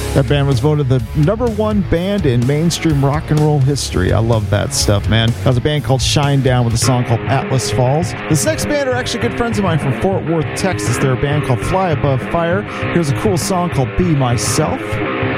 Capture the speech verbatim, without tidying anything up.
That band was voted the number one band in mainstream rock and roll history. I love that stuff, man. That was a band called Shinedown with a song called Atlas Falls. This next band are actually good friends of mine from Fort Worth, Texas. They're a band called Fly Above Fire. Here's a cool song called Be Myself.